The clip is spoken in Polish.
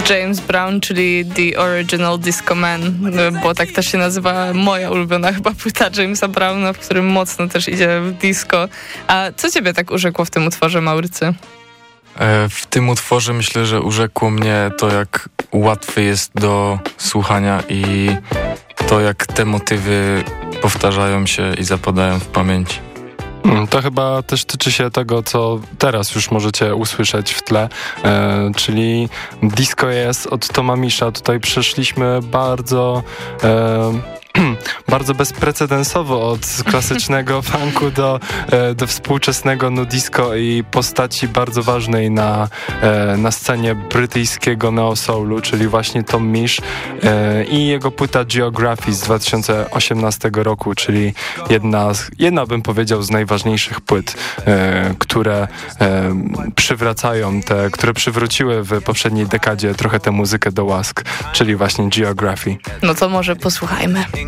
James Brown, czyli The Original Disco Man, bo tak też się nazywa moja ulubiona chyba płyta Jamesa Browna, w którym mocno też idzie w disco. A co ciebie tak urzekło w tym utworze, Maurycy? W tym utworze myślę, że urzekło mnie to, jak łatwy jest do słuchania i to, jak te motywy powtarzają się i zapadają w pamięci. To chyba też tyczy się tego, co teraz już możecie usłyszeć w tle, czyli Disco jest od Toma Misha. Tutaj przeszliśmy bardzo bezprecedensowo od klasycznego funku do współczesnego disco i postaci bardzo ważnej na scenie brytyjskiego neo-soulu, czyli właśnie Tom Misch i jego płyta Geography z 2018 roku, czyli jedna bym powiedział z najważniejszych płyt, które przywróciły w poprzedniej dekadzie trochę tę muzykę do łask, czyli właśnie Geography. No to może posłuchajmy.